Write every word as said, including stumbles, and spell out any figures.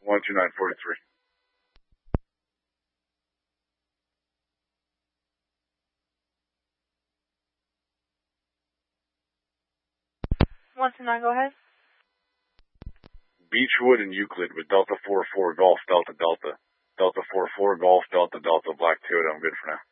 one two nine four three. one two nine, go ahead. Beechwood and Euclid with Delta four four Golf Delta Delta. Delta four four Golf Delta Delta Black Toyota. I'm good for now.